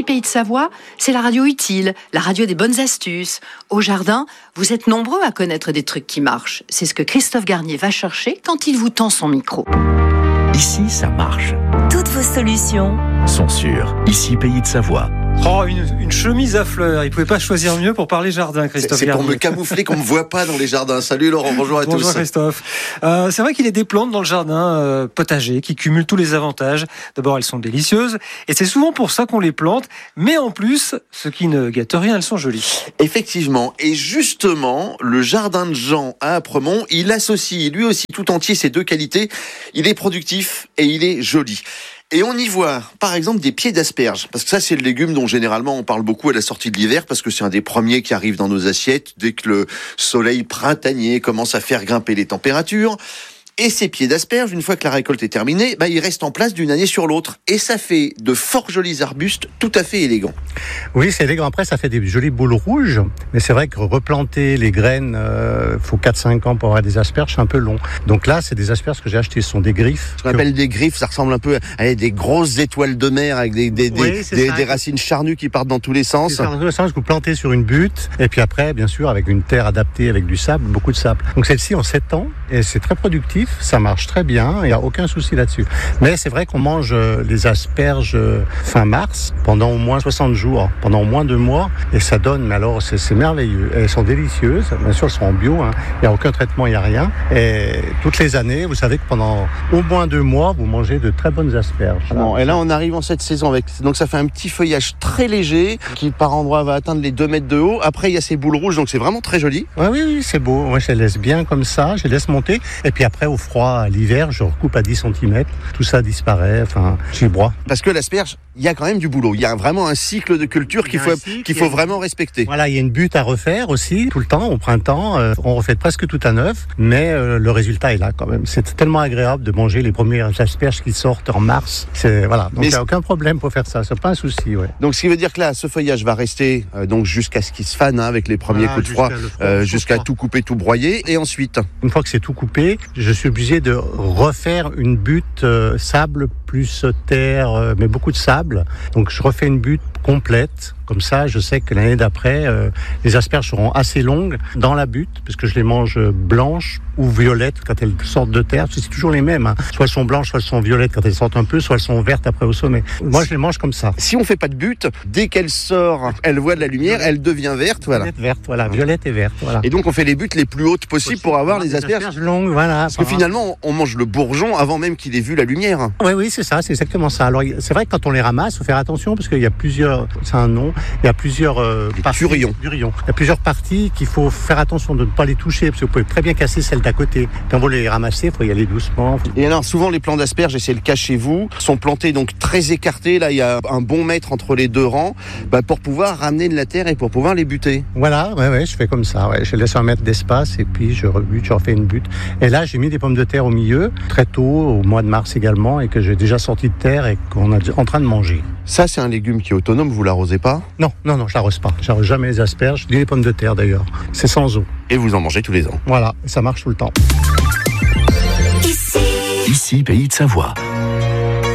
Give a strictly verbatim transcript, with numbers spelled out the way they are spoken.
Pays de Savoie, c'est la radio utile, la radio des bonnes astuces. Au jardin, vous êtes nombreux à connaître des trucs qui marchent. C'est ce que Christophe Garnier va chercher quand il vous tend son micro. Ici, ça marche. Toutes vos solutions sont sûres. Ici, Pays de Savoie. Oh, une, une chemise à fleurs. Il ne pouvait pas choisir mieux pour parler jardin, Christophe. C'est, c'est Garnier. pour me camoufler qu'on ne me voit pas dans les jardins. Salut Laurent, bonjour à bonjour tous. Bonjour Christophe. Euh, c'est vrai qu'il y a des plantes dans le jardin euh, potager qui cumulent tous les avantages. D'abord, elles sont délicieuses et c'est souvent pour ça qu'on les plante. Mais en plus, ce qui ne gâte rien, elles sont jolies. Effectivement. Et justement, le jardin de Jean à Apremont, il associe lui aussi tout entier ces deux qualités. Il est productif et il est joli. Et on y voit, par exemple, des pieds d'asperges. Parce que ça, c'est le légume dont généralement on parle beaucoup à la sortie de l'hiver, parce que c'est un des premiers qui arrive dans nos assiettes dès que le soleil printanier commence à faire grimper les températures. Et ces pieds d'asperges, une fois que la récolte est terminée, bah, ils restent en place d'une année sur l'autre. Et ça fait de fort jolis arbustes, tout à fait élégants. Oui, c'est élégant. Après, ça fait des jolies boules rouges. Mais c'est vrai que replanter les graines, il euh, faut quatre à cinq ans pour avoir des asperges, c'est un peu long. Donc là, c'est des asperges que j'ai achetées. Ce sont des griffes. Ce qu'on appelle des griffes, ça ressemble un peu à des grosses étoiles de mer avec des, des, oui, des, des, des racines charnues qui partent dans tous les sens. C'est dans tous les sens, vous plantez sur une butte. Et puis après, bien sûr, avec une terre adaptée, avec du sable, beaucoup de sable. Donc celle-ci, en sept ans, et c'est très productif. Ça marche très bien, il n'y a aucun souci là-dessus. Mais c'est vrai qu'on mange les asperges fin mars, pendant au moins soixante jours, pendant au moins deux mois, et ça donne, mais alors c'est, c'est merveilleux. Elles sont délicieuses, bien sûr elles sont en bio, hein. Il n'y a aucun traitement, il n'y a rien. Et toutes les années, vous savez que pendant au moins deux mois, vous mangez de très bonnes asperges. Bon, et là on arrive en cette saison avec, donc ça fait un petit feuillage très léger, qui par endroits va atteindre les deux mètres de haut. Après il y a ces boules rouges, donc c'est vraiment très joli. Ouais, oui, oui, c'est beau. Moi je les laisse bien comme ça, je les laisse monter, et puis après au froid, à l'hiver, je recoupe à dix centimètres, tout ça disparaît, enfin, j'y broie. Parce que l'asperge, il y a quand même du boulot. Il y a vraiment un cycle de culture qu'il faut, cycle, qu'il faut vraiment respecter. Voilà, il y a une butte à refaire aussi, tout le temps, au printemps. Euh, on refait presque tout à neuf, mais euh, le résultat est là quand même. C'est tellement agréable de manger les premières asperges qui sortent en mars. C'est, voilà, donc il n'y a aucun problème pour faire ça, c'est pas un souci. Ouais. Donc ce qui veut dire que là, ce feuillage va rester euh, donc jusqu'à ce qu'il se fane, hein, avec les premiers ah, coups de froid, jusqu'à, froid, euh, jusqu'à froid. Tout couper, tout broyer. Et ensuite, une fois que c'est tout coupé, je suis obligé de refaire une butte euh, sable plus terre, euh, mais beaucoup de sable. Donc je refais une butte complète. Comme ça, je sais que l'année d'après, euh, les asperges seront assez longues dans la butte, parce que je les mange blanches ou violettes quand elles sortent de terre. C'est toujours les mêmes. Hein. Soit elles sont blanches, soit elles sont violettes quand elles sortent un peu, soit elles sont vertes après au sommet. Moi, je les mange comme ça. Si on fait pas de butte, dès qu'elle sort, elle voit de la lumière, elle devient verte. Voilà. Violette, verte, voilà. Violette et verte. Voilà. Et donc, on fait les buttes les plus hautes possibles pour avoir les asperges. asperges longues, voilà. Parce que finalement, on mange le bourgeon avant même qu'il ait vu la lumière. Oui, oui, c'est ça, c'est exactement ça. Alors, c'est vrai que quand on les ramasse, il faut faire attention parce qu'il y a plusieurs, c'est un nom, il y a plusieurs euh, parties. Turillons. Durillons. Il y a plusieurs parties qu'il faut faire attention de ne pas les toucher parce que vous pouvez très bien casser celle d'à côté. Quand vous les ramassez, il faut y aller doucement. Et alors, souvent, les plants d'asperges, et c'est le cas chez vous, sont plantés donc très écartés. Là, il y a un bon mètre entre les deux rangs, bah, pour pouvoir ramener de la terre et pour pouvoir les buter. Voilà, ouais, ouais, je fais comme ça. Ouais. Je laisse un mètre d'espace et puis je rebute, je refais une butte. Et là, j'ai mis des pommes de terre au milieu, très tôt, au mois de mars également, et que j'ai déjà sorti de terre et qu'on est en train de manger. Ça, c'est un légume qui est autonome, vous l'arrosez pas ? Non, non, non, je l'arrose pas. J'arrose jamais les asperges, ni les pommes de terre d'ailleurs. C'est sans eau. Et vous en mangez tous les ans ? Voilà, ça marche tout le temps. Ici, Pays de Savoie.